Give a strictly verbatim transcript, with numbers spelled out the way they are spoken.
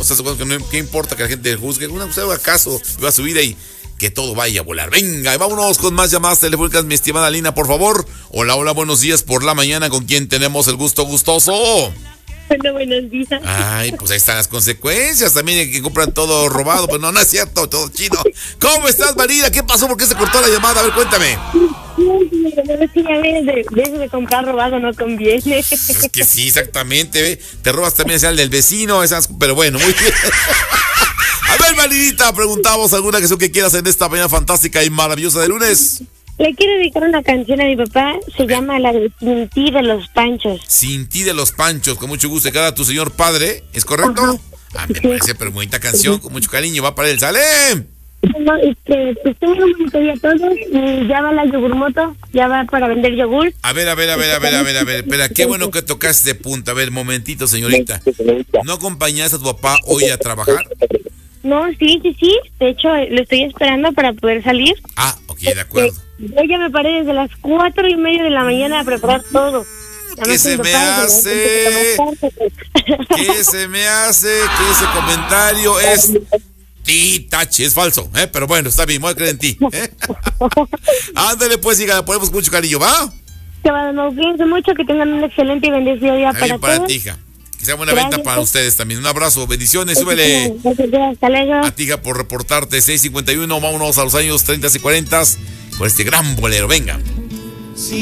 ¿Estás de acuerdo? Que no, ¿qué importa que la gente juzgue? Una, usted haga caso, viva su vida y que todo vaya a volar. Venga, y vámonos con más llamadas telefónicas, mi estimada Lina, por favor. Hola, hola, buenos días por la mañana. ¿Con quién tenemos el gusto gustoso? Bueno, buenos días. Ay, pues ahí están las consecuencias también, que compran todo robado. Pues no, no es cierto, todo chino. ¿Cómo estás, Marina? ¿Qué pasó? ¿Por qué se cortó la llamada? A ver, cuéntame. Sí, ya ves, de, de eso de comprar robado no conviene. Es que sí, exactamente, ¿ve? Te robas también el del vecino, esas, pero bueno, muy bien. A ver, Marinita, preguntamos alguna canción que quieras en esta mañana fantástica y maravillosa de lunes. Le quiero dedicar una canción a mi papá, se llama la de Sin ti de los Panchos. Sin ti de los Panchos, con mucho gusto, cada tu señor padre, ¿es correcto? Ajá. Ah, me parece pero bonita canción, con mucho cariño, va para él, ¡sale! No, este, pues tengo un bonito día a todos y ya va la yogurmoto, ya va para vender yogur. A ver, a ver, a ver, a ver, a ver, a ver, espera, qué bueno que tocaste de punta. A ver, momentito, señorita. ¿No acompañaste a tu papá hoy a trabajar? No, sí, sí, sí, de hecho lo estoy esperando para poder salir. Ah, ok, de acuerdo. Yo ya me paré desde las cuatro y media de la mañana a preparar todo. ¿Qué se me hace? ¿Qué se me hace? Que ese comentario es titache, es falso, ¿eh? Pero bueno, está bien, voy a creer en ti, ¿eh? Ándale, pues, hija, ponemos mucho cariño, ¿va? Que van, no, cuídense mucho, que tengan un excelente y bendecido día está para bien para todos. ti, hija. Que sea buena Gracias. venta para ustedes también. Un abrazo, bendiciones, súbele. Hasta luego. A ti, hija, por reportarte. seis cincuenta y uno, vámonos a los años treinta y cuarenta con este gran bolero, venga.